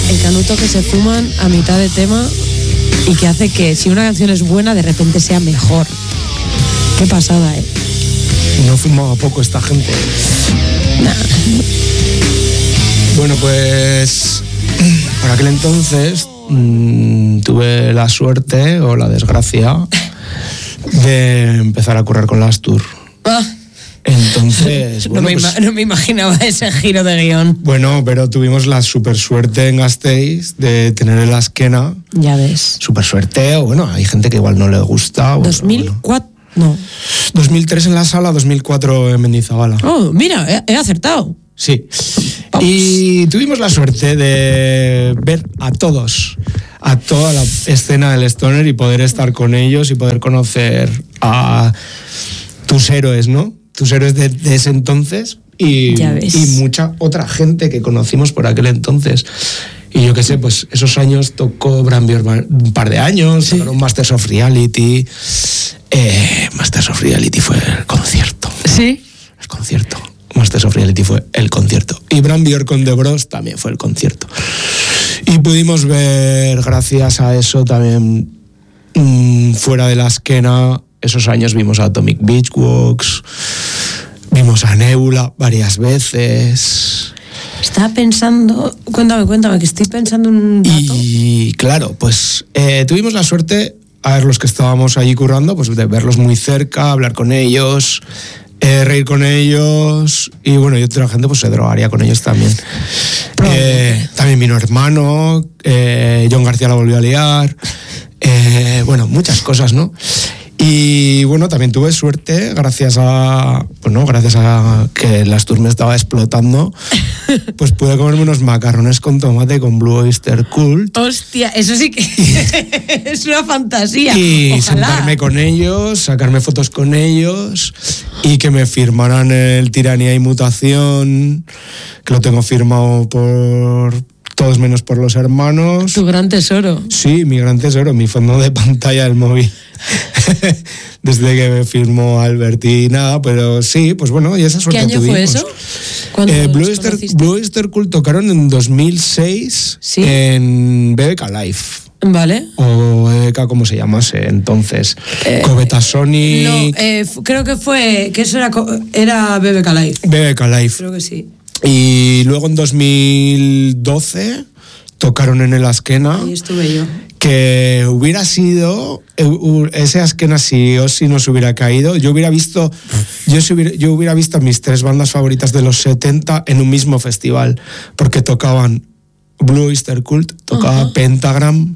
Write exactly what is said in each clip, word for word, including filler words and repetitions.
el canuto que se fuman a mitad de tema y que hace que si una canción es buena de repente sea mejor. Qué pasada, ¿eh? No fumaba poco esta gente. Nah. Bueno, pues por aquel entonces mmm, tuve la suerte o la desgracia de empezar a currar con las Tour. Ah. Entonces, bueno, no, me pues, ima- no me imaginaba ese giro de guión. bueno, pero tuvimos la super suerte en Gasteiz de tener el Azkena. Ya ves. Super suerte, o bueno, hay gente que igual no le gusta. Bueno, dos mil cuatro, bueno. no. dos mil tres en la sala, dos mil cuatro en Mendizabala. Oh, mira, he, he acertado. Sí. Vamos. Y tuvimos la suerte de ver a todos, a toda la escena del Stoner y poder estar con ellos y poder conocer a tus héroes, ¿no? Tus héroes de, de ese entonces y, Ya ves. y mucha otra gente que conocimos por aquel entonces. Y yo qué sé, pues esos años tocó Bram Bjork un par de años, Sí. tocaron Masters of Reality. Eh, Masters of Reality fue el concierto. Sí. El concierto. Masters of Reality fue el concierto. Y Bram Bjork con The Bros también fue el concierto. Y pudimos ver, gracias a eso, también mmm, fuera de la esquena, esos años vimos a Atomic Beachworks, vimos a Nebula varias veces. Estaba pensando, cuéntame, cuéntame, que estoy pensando en un dato. Y claro, pues eh, tuvimos la suerte, a ver, los que estábamos allí currando, pues de verlos muy cerca, hablar con ellos, eh, reír con ellos, y bueno, y otra gente pues se drogaría con ellos también. Eh, también vino Hermano, eh, John García la volvió a liar, eh, bueno, muchas cosas, ¿no? Y bueno, también tuve suerte gracias a, bueno, gracias a que las Tour me estaba explotando, pues pude comerme unos macarrones con tomate con Blue Oyster Cult. Hostia, eso sí que es una fantasía. Y Ojalá. sentarme con ellos, sacarme fotos con ellos y que me firmaran el Tiranía y Mutación, que lo tengo firmado por todos menos por los hermanos. Tu gran tesoro. Sí, mi gran tesoro, mi fondo de pantalla del móvil. Desde que me firmó Albert y nada, pero sí, pues bueno, y esa suerte ¿Qué año tuvimos. fue eso? ¿Cuándo Eh, Blue los Oyster, conociste? Blue Oyster Cult tocaron en dos mil seis ¿Sí? en B B K Live. Vale. O B B K, como se llamase entonces. Eh, Coveta Sonic. No, eh, f- creo que fue, que eso era, co- era B B K Live. B B K Live. Creo que sí. Y luego en dos mil doce tocaron en el Azkena. Ahí estuve yo. Que hubiera sido ese Azkena si Ozzy no se hubiera caído, yo hubiera visto yo, se hubiera, yo hubiera visto mis tres bandas favoritas de los setenta en un mismo festival, porque tocaban Blue Oyster Cult, tocaba Ajá. Pentagram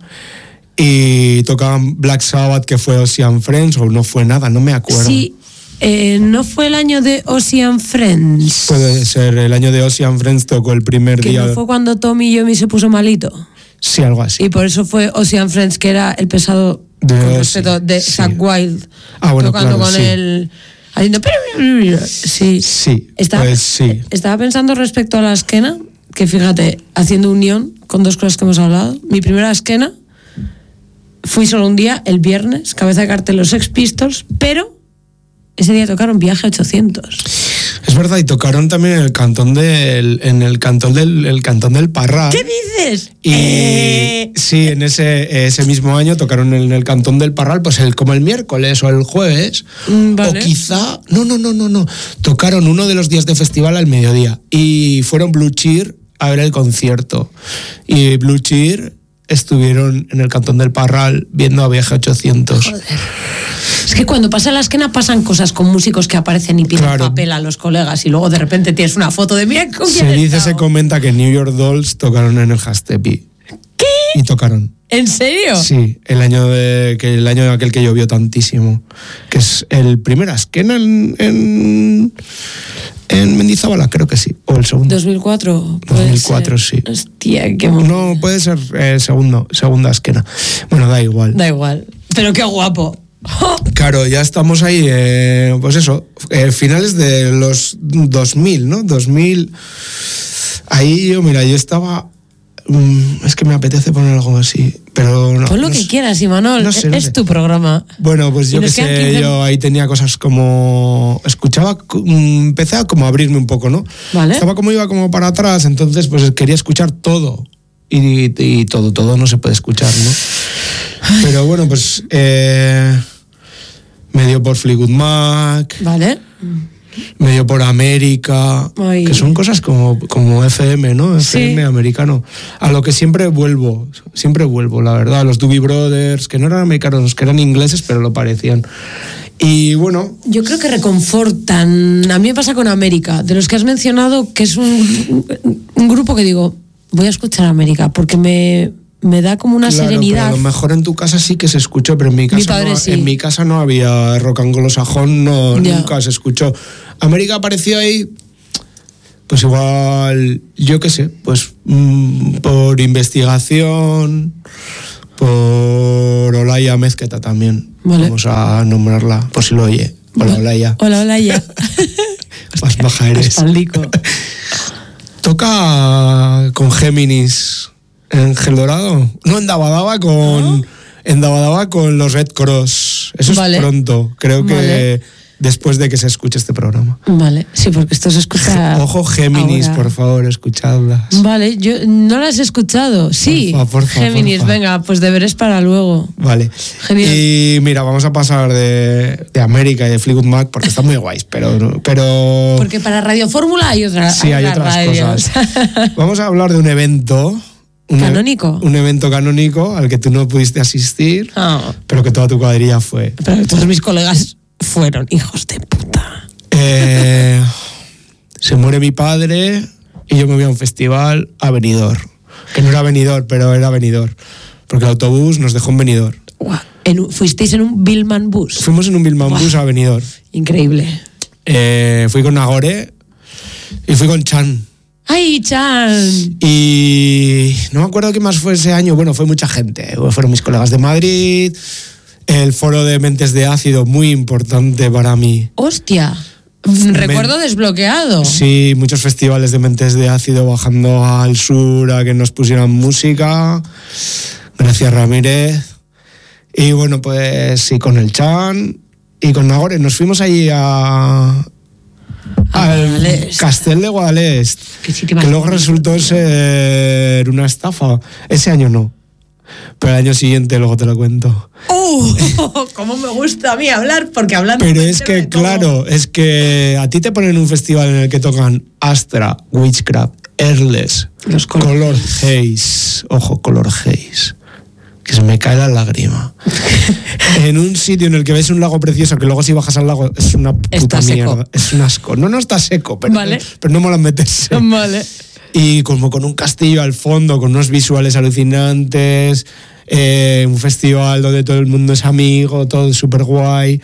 y tocaban Black Sabbath, que fue Ozzy and Friends, o no fue nada, no me acuerdo. Sí, eh, ¿no fue el año de Ozzy and Friends? Puede ser, el año de Ozzy and Friends tocó el primer Que día. no fue cuando Tommy Yomi se puso malito. Sí, algo así. Y por eso fue Ozzy and Friends, que era el pesado, De con Ozzy, respeto, de sí. Zakk Wylde. Ah, bueno, tocando claro, con sí. el... Haciendo... Sí. Sí, Estaba, pues sí. Estaba pensando respecto a la Azkena, que fíjate, haciendo unión con dos cosas que hemos hablado. Mi primera Azkena, fui solo un día, el viernes, cabeza de cartel los Sex Pistols, pero ese día tocaron Viaje ochocientos. Es verdad, y tocaron también en el cantón del, en el cantón del, el cantón del Parral. ¿Qué dices? Y Eh, sí, en ese, ese mismo año tocaron en el cantón del Parral, pues el, como el miércoles o el jueves. Mm, vale. O quizá, no, no, no, no, no. Tocaron uno de los días de festival al mediodía. Y fueron Blue Cheer a ver el concierto. Y Blue Cheer estuvieron en el cantón del Parral viendo a Viaje ochocientos. Joder. Es que cuando pasa la esquena pasan cosas con músicos que aparecen y piden Claro. papel a los colegas y luego de repente tienes una foto de mira con quién Se he dice, estado". se comenta que New York Dolls tocaron en el Hastepi. ¿Qué? Y tocaron. ¿En serio? Sí, el año de que el año aquel que llovió tantísimo, que es el primer Azkena en, en en Mendizábala, creo que sí, o el segundo. dos mil cuatro. puede dos mil cuatro, ser. sí. Hostia, qué mo- No, puede ser el segundo, segunda Azkena. Bueno, da igual. Da igual. Pero qué guapo. Claro, ya estamos ahí, eh, pues eso, eh, finales de los dos mil, ¿no? dos mil. Ahí yo, mira, yo estaba. mm, es que me apetece poner algo así, pero no. Pon lo no que sé. quieras, Imanol. No sé, no es sé. tu programa. Bueno, pues Y yo nos qué quedan sé, quince yo ahí tenía cosas como... Escuchaba, mm, empecé a como abrirme un poco, ¿no? Vale. Estaba como iba como para atrás, entonces pues quería escuchar todo. y, y todo, todo no se puede escuchar, ¿no? Pero bueno, pues eh, me dio por Fleetwood Mac. Vale. Me dio por América, Ay. que son cosas como, como F M, ¿no? F M Sí. americano. A lo que siempre vuelvo, siempre vuelvo, la verdad. Los Doobie Brothers, que no eran americanos, que eran ingleses, pero lo parecían. Y bueno... Yo creo que reconfortan. A mí me pasa con América, de los que has mencionado, que es un, un grupo que digo, voy a escuchar América, porque me, me da como una Claro, serenidad. pero a lo mejor en tu casa sí que se escuchó, pero en mi casa, Mi padre no, sí. en mi casa no había rock anglosajón, no, Ya. nunca se escuchó. América apareció ahí, pues igual, yo qué sé, pues mm, por investigación, por Olaya Mezqueta también. Vale. Vamos a nombrarla, por si lo oye. Hola, Olaya. Hola, hola, ya. Más baja eres. Espaldico. Toca con Géminis en Gel Dorado. No, en Dabadaba con. En Dabadaba con los Red Cross. Eso Vale. es pronto. Creo que Vale. después de que se escuche este programa. Vale, sí, porque esto se escucha. Ojo, Géminis, ahora. por favor, escuchadlas. Vale, yo no las he escuchado. Sí, Porfa, porfa, Géminis, porfa. venga, pues deberes para luego. Vale. Genial. Y mira, vamos a pasar de, de América y de Fleetwood Mac porque están muy guays, pero. pero Porque para Radio Fórmula hay otra. sí, hay otras radios. cosas. Vamos a hablar de un evento. Un, ¿Canónico? Un evento canónico al que tú no pudiste asistir, Ah, pero que toda tu cuadrilla fue. pero todos mis colegas fueron hijos de puta. Eh, se muere mi padre y yo me voy a un festival a Benidorm. Que no era Benidorm, pero era Benidorm. Porque el autobús nos dejó en Benidorm. Guau, en un- fuisteis en un Billman Bus. Fuimos en un Bilbao Bus a Benidorm. Increíble. Eh, fui con Nagore y fui con Chan. ¡Ay, Chan! Y no me acuerdo qué más fue ese año. Bueno, fue mucha gente. Fueron mis colegas de Madrid, el foro de Mentes de Ácido, muy importante para mí. ¡Hostia! Recuerdo desbloqueado. Sí, muchos festivales de Mentes de Ácido bajando al sur a que nos pusieran música. Gracias, Ramírez. Y bueno, pues sí, con el Chan y con Nagore. Nos fuimos allí a... A al Guadalest. Castel de Guadalest, Qué sitio más que luego bonito. resultó ser una estafa. Ese año no, pero el año siguiente luego te lo cuento. ¡Uh! ¡Cómo me gusta a mí hablar! Porque hablando. Pero me es entero de que, todo. claro, es que a ti te ponen un festival en el que tocan Astra, Witchcraft, Airless, Los Color Color Haze, ojo, Color Haze, que se me cae la lágrima. En un sitio en el que ves un lago precioso, que luego si bajas al lago es una puta Está seco. mierda. Es un asco. No, no está seco, pero, Vale. pero no mola meterse. Vale. Y como con un castillo al fondo, con unos visuales alucinantes, eh, un festival donde todo el mundo es amigo, todo súper guay.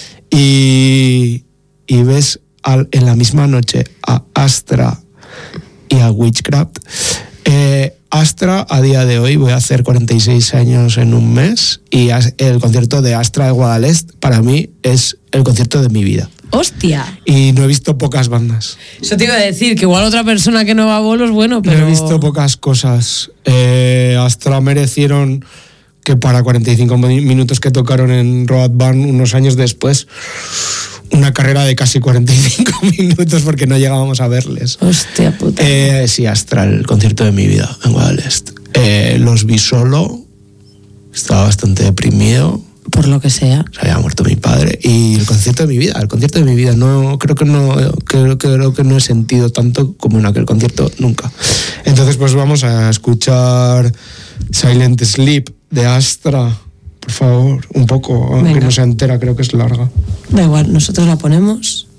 Y, y ves al- en la misma noche a Astra y a Witchcraft. Eh, Astra, a día de hoy, voy a hacer cuarenta y seis años en un mes y as- el concierto de Astra de Guadalest para mí es el concierto de mi vida. ¡Hostia! Y no he visto pocas bandas. Eso te iba a decir, que igual otra persona que no va a bolos, bueno, pero. No he visto pocas cosas. Eh, Astra merecieron que para cuarenta y cinco mi- minutos que tocaron en Road Band unos años después, una carrera de casi cuarenta y cinco minutos porque no llegábamos a verles. Hostia puta. Eh, sí, Astra, el concierto de mi vida en Guadalest. Eh, los vi solo, estaba bastante deprimido. Por lo que sea. Se había muerto mi padre y el concierto de mi vida, el concierto de mi vida, no creo que no creo, creo que no he sentido tanto como en aquel concierto nunca. Entonces pues vamos a escuchar Silent Sleep de Astra, por favor, un poco, aunque Venga. no sea entera, creo que es larga. Da igual, nosotros la ponemos.